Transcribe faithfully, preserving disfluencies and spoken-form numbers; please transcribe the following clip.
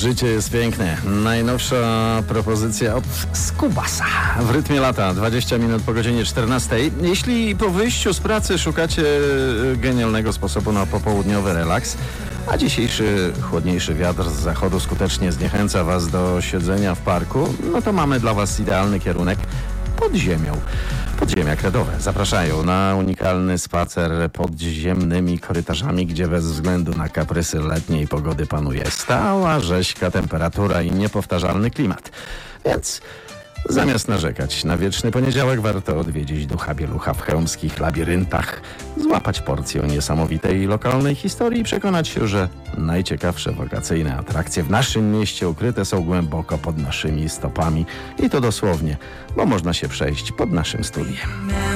Życie jest piękne. Najnowsza propozycja od Skubasa. W rytmie lata, dwadzieścia minut po godzinie czternastej. Jeśli po wyjściu z pracy szukacie genialnego sposobu na popołudniowy relaks, a dzisiejszy chłodniejszy wiatr z zachodu skutecznie zniechęca Was do siedzenia w parku, no to mamy dla Was idealny kierunek pod ziemią. Podziemia Kredowe zapraszają na unikalny spacer podziemnymi korytarzami, gdzie bez względu na kaprysy letniej pogody panuje stała rzeźka temperatura i niepowtarzalny klimat. Więc zamiast narzekać na wieczny poniedziałek, warto odwiedzić Ducha Bielucha w chełmskich labiryntach, złapać porcję niesamowitej lokalnej historii i przekonać się, że najciekawsze wakacyjne atrakcje w naszym mieście ukryte są głęboko pod naszymi stopami. I to dosłownie, bo można się przejść pod naszym studiem.